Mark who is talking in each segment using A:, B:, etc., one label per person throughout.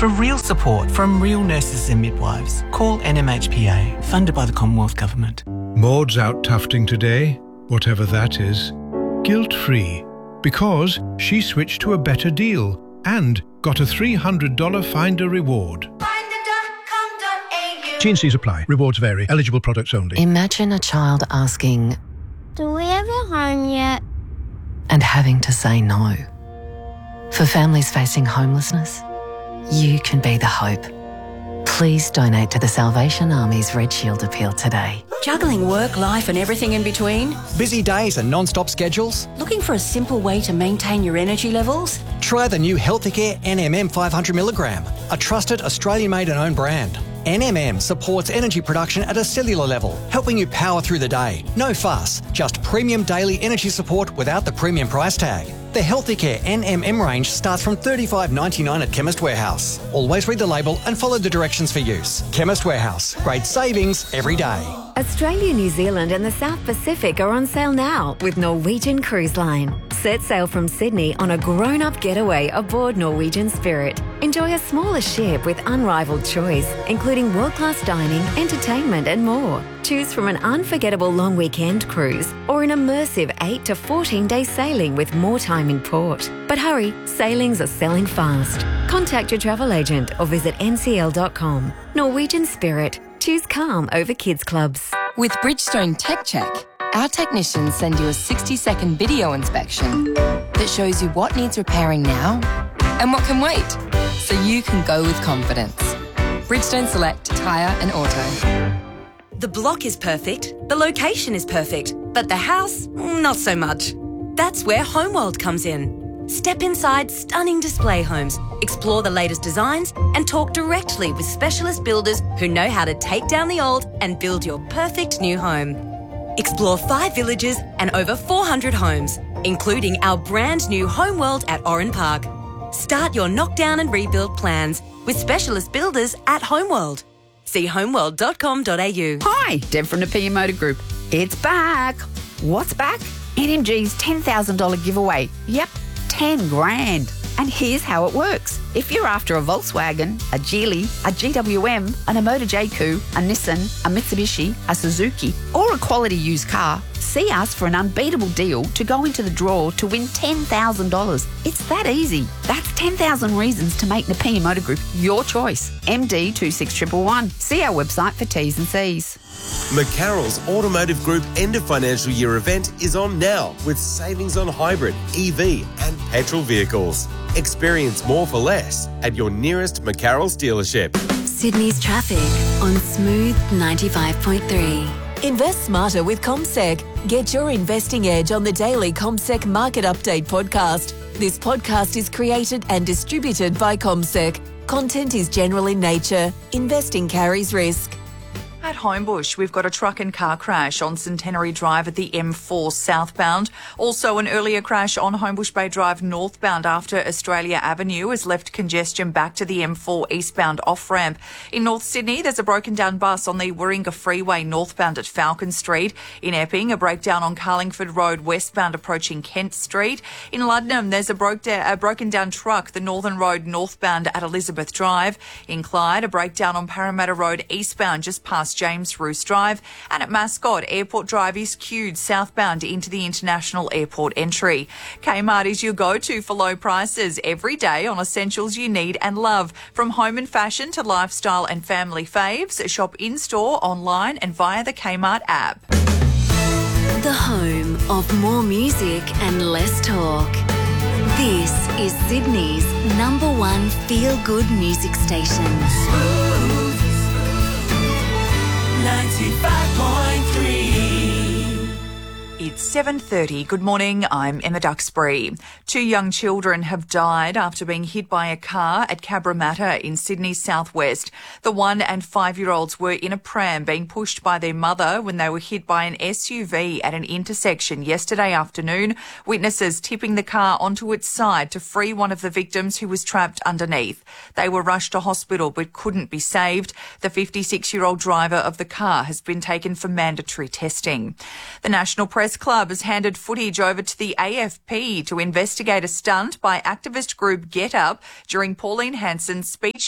A: For real support from real nurses and midwives, call NMHPA, funded by the Commonwealth Government.
B: Maud's out tufting today, whatever that is, guilt-free, because she switched to a better deal and got a $300 Finder reward.
C: Finder.com.au.
B: T&Cs apply. Rewards vary. Eligible products only.
D: Imagine a child asking,
C: Do we have a home yet?
D: and having to say no. For families facing homelessness, you can be the hope. Please donate to the Salvation Army's Red Shield appeal today.
E: Juggling work, life and everything in between?
F: Busy days and non-stop schedules?
E: Looking for a simple way to maintain your energy levels?
F: Try the new Healthicare NMM 500mg, a trusted Australian-made and owned brand. NMM supports energy production at a cellular level, helping you power through the day. No fuss, just premium daily energy support without the premium price tag. The Healthicare NMM range starts from $35.99 at Chemist Warehouse. Always read the label and follow the directions for use. Chemist Warehouse, great savings every day.
G: Australia, New Zealand and the South Pacific are on sale now with Norwegian Cruise Line. Set sail from Sydney on a grown-up getaway aboard Norwegian Spirit. Enjoy a smaller ship with unrivaled choice, including world-class dining, entertainment and more. Choose from an unforgettable long weekend cruise or an immersive 8 to 14-day sailing with more time in port. But hurry, sailings are selling fast. Contact your travel agent or visit ncl.com. Norwegian Spirit. Choose calm over kids clubs.
H: With Bridgestone Tech Check, our technicians send you a 60-second video inspection that shows you what needs repairing now and what can wait, so you can go with confidence. Bridgestone Select Tyre and Auto.
E: The block is perfect, the location is perfect, but the house, not so much. That's where Homeworld comes in. Step inside stunning display homes, explore the latest designs and talk directly with specialist builders who know how to take down the old and build your perfect new home. Explore 5 villages and over 400 homes, including our brand new Homeworld at Oran Park. Start your knockdown and rebuild plans with specialist builders at Homeworld. See homeworld.com.au.
I: Hi, Deb from the P Motor Group. It's back. What's back? NMG's $10,000 giveaway. Yep, 10 grand. And here's how it works. If you're after a Volkswagen, a Geely, a GWM, an Emoda J-Coupe, a Nissan, a Mitsubishi, a Suzuki, or a quality used car, see us for an unbeatable deal to go into the draw to win $10,000. It's that easy. That's 10,000 reasons to make Nepean Motor Group your choice. MD 26111. See our website for T's and C's.
J: McCarroll's Automotive Group end of financial year event is on now with savings on hybrid, EV and petrol vehicles. Experience more for less at your nearest McCarroll's dealership.
K: Sydney's traffic on Smooth 95.3.
L: Invest smarter with CommSec. Get your investing edge on the daily CommSec Market Update podcast. This podcast is created and distributed by CommSec. Content is general in nature. Investing carries risk.
M: At Homebush, we've got a truck and car crash on Centenary Drive at the M4 southbound. Also, an earlier crash on Homebush Bay Drive northbound after Australia Avenue has left congestion back to the M4 eastbound off-ramp. In North Sydney, there's a broken down bus on the Warringah Freeway northbound at Falcon Street. In Epping, a breakdown on Carlingford Road westbound approaching Kent Street. In Luddenham, there's a broken down truck, the Northern Road northbound at Elizabeth Drive. In Clyde, a breakdown on Parramatta Road eastbound just past James Roos Drive. And at Mascot, Airport Drive is queued southbound into the International Airport entry. Kmart is your go-to for low prices every day on essentials you need and love. From home and fashion to lifestyle and family faves, shop in-store, online and via the Kmart app.
K: The home of more music and less talk. This is Sydney's #1 feel-good music station.
M: 95.3. It's 7:30. Good morning. I'm Emma Duxbury. 2 young children have died after being hit by a car at Cabramatta in Sydney's southwest. The 1 and 5-year-olds were in a pram being pushed by their mother when they were hit by an SUV at an intersection yesterday afternoon. Witnesses tipping the car onto its side to free one of the victims who was trapped underneath. They were rushed to hospital but couldn't be saved. The 56-year-old driver of the car has been taken for mandatory testing. The National Press Club has handed footage over to the AFP to investigate a stunt by activist group Get Up during Pauline Hanson's speech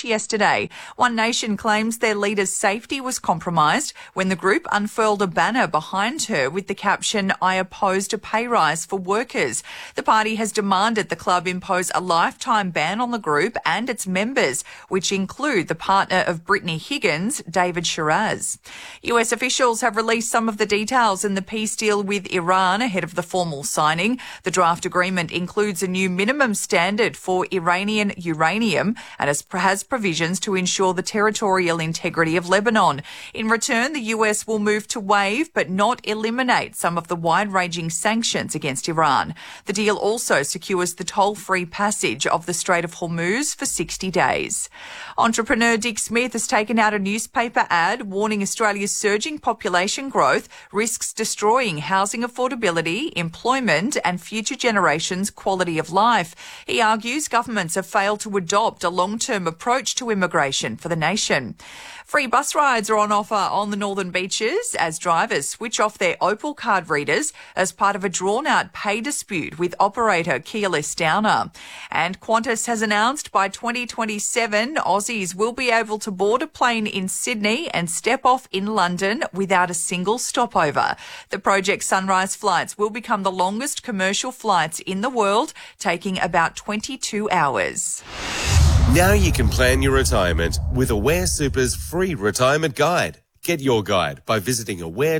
M: yesterday. One Nation claims their leader's safety was compromised when the group unfurled a banner behind her with the caption, "I opposed a pay rise for workers." The party has demanded the club impose a lifetime ban on the group and its members, which include the partner of Brittany Higgins, David Shiraz. US officials have released some of the details in the peace deal with Iran ahead of the formal signing. The draft agreement includes a new minimum standard for Iranian uranium and has provisions to ensure the territorial integrity of Lebanon. In return, the US will move to waive but not eliminate some of the wide-ranging sanctions against Iran. The deal also secures the toll-free passage of the Strait of Hormuz for 60 days. Entrepreneur Dick Smith has taken out a newspaper ad warning Australia's surging population growth risks destroying housing affordability, employment and future generations' quality of life. He argues governments have failed to adopt a long-term approach to immigration for the nation. Free bus rides are on offer on the northern beaches as drivers switch off their Opal card readers as part of a drawn-out pay dispute with operator Keolis Downer. And Qantas has announced by 2027, Aussies will be able to board a plane in Sydney and step off in London without a single stopover. The Project Sunrise flights will become the longest commercial flights in the world, taking about 22 hours.
J: Now you can plan your retirement with Aware Super's free retirement guide. Get your guide by visiting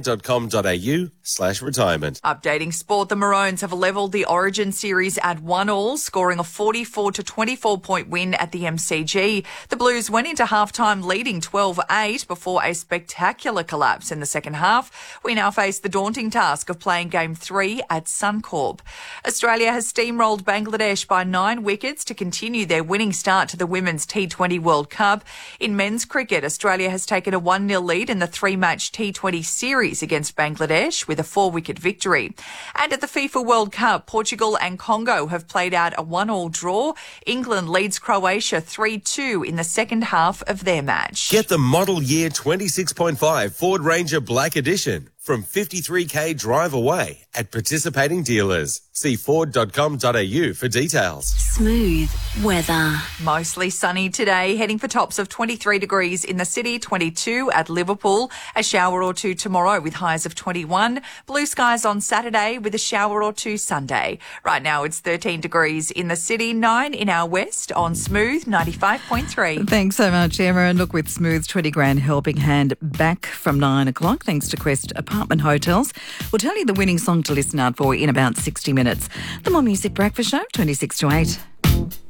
J: aware.com.au/retirement.
M: Updating sport, the Maroons have levelled the Origin series at 1-1, scoring a 44-24 point win at the MCG. The Blues went into halftime leading 12-8 before a spectacular collapse in the second half. We now face the daunting task of playing Game 3 at Suncorp. Australia has steamrolled Bangladesh by 9 wickets to continue their winning start to the Women's T20 World Cup. In men's cricket, Australia has taken a 1-0 lead in the 3-match T20 series against Bangladesh with a 4-wicket victory. And at the FIFA World Cup, Portugal and Congo have played out a 1-1 draw. England leads Croatia 3-2 in the second half of their match.
J: Get the model year 26.5 Ford Ranger Black Edition from $53,000 drive away at participating dealers. See Ford.com.au for details.
K: Smooth weather.
M: Mostly sunny today, heading for tops of 23 degrees in the city, 22 at Liverpool. A shower or two tomorrow with highs of 21. Blue skies on Saturday with a shower or two Sunday. Right now it's 13 degrees in the city, 9 in our west on Smooth 95.3.
N: Thanks so much, Emma. And look, with Smooth 20 grand helping hand back from 9 o'clock, thanks to Quest Apartment Hotels. We'll tell you the winning song to listen out for in about 60 minutes. The More Music Breakfast Show, 26 to 8.